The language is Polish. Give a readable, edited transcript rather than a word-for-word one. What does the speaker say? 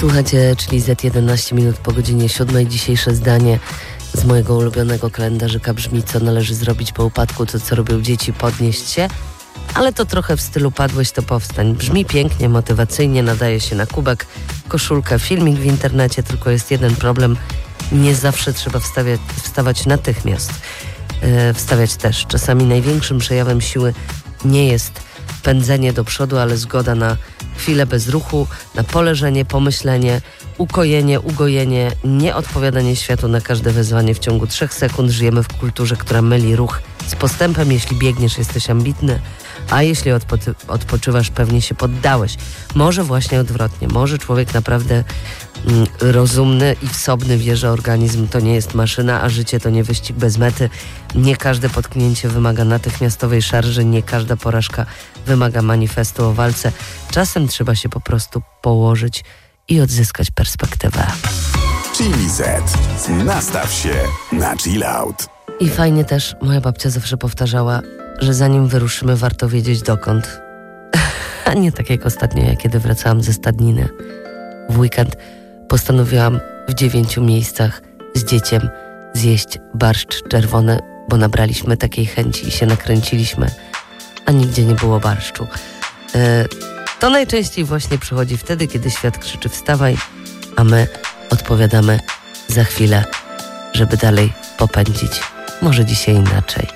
Słuchajcie, czyli Z11 minut po godzinie 7. Dzisiejsze zdanie z mojego ulubionego kalendarzyka brzmi: co należy zrobić po upadku, to co robią dzieci, podnieść się. Ale to trochę w stylu padłeś, to powstań. Brzmi pięknie, motywacyjnie, nadaje się na kubek, koszulkę, filmik w internecie, tylko jest jeden problem. Nie zawsze trzeba wstawać natychmiast. Wstawiać też. Czasami największym przejawem siły nie jest pędzenie do przodu, ale zgoda na chwilę bez ruchu, na poleżenie, pomyślenie, ukojenie, ugojenie, nieodpowiadanie światu na każde wezwanie w ciągu 3 sekund. Żyjemy w kulturze, która myli ruch z postępem. Jeśli biegniesz, jesteś ambitny, a jeśli odpoczywasz, pewnie się poddałeś. Może właśnie odwrotnie. Może człowiek naprawdę rozumny i wsobny wie, że organizm to nie jest maszyna, a życie to nie wyścig bez mety. Nie każde potknięcie wymaga natychmiastowej szarży, nie każda porażka wymaga manifestu o walce. Czasem trzeba się po prostu położyć i odzyskać perspektywę. Chili Z. Nastaw się na chill out. I fajnie też, moja babcia zawsze powtarzała, że zanim wyruszymy, warto wiedzieć dokąd. A nie tak jak ostatnio, kiedy wracałam ze stadniny. W weekend postanowiłam w 9 miejscach z dzieciem zjeść barszcz czerwony, bo nabraliśmy takiej chęci i się nakręciliśmy, a nigdzie nie było barszczu. To najczęściej właśnie przychodzi wtedy, kiedy świat krzyczy wstawaj, a my odpowiadamy za chwilę, żeby dalej popędzić. Może dzisiaj inaczej.